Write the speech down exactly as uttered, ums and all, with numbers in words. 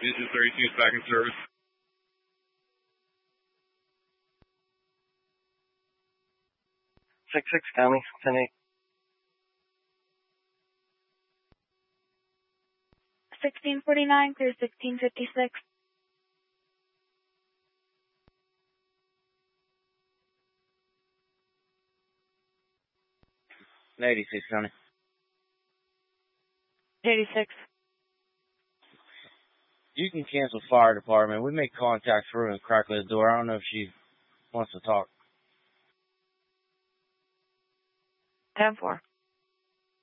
Engine thirty-two is back in service. six six County, ten eight. sixteen forty-nine through sixteen fifty-six. eighty-six, County. eighty-six. You can cancel fire department. We make contact for her and crack the door. I don't know if she wants to talk. ten four.